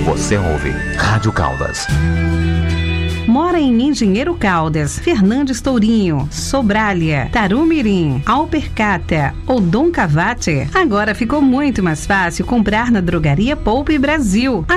Você ouve Rádio Caldas. Mora em Engenheiro Caldas, Fernandes Tourinho, Sobralha, Tarumirim, Alpercata ou Dom Cavate? Agora ficou muito mais fácil comprar na Drogaria Poupe Brasil.